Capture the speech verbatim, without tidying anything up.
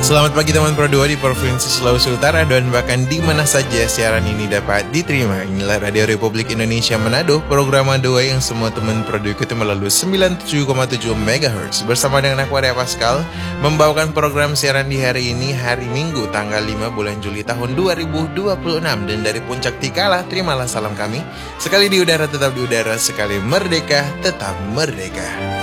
Selamat pagi teman Pro dua di Provinsi Sulawesi Utara dan bahkan di mana saja siaran ini dapat diterima. Inilah Radio Republik Indonesia Manado, program dua yang semua teman Pro dua ikuti melalui sembilan puluh tujuh koma tujuh megahertz. Bersama dengan aku Arya Pascal, membawakan program siaran di hari ini, hari Minggu, tanggal lima bulan Juli tahun dua ribu dua puluh enam. Dan dari Puncak Tikala, terimalah salam kami. Sekali di udara tetap di udara, sekali merdeka tetap merdeka.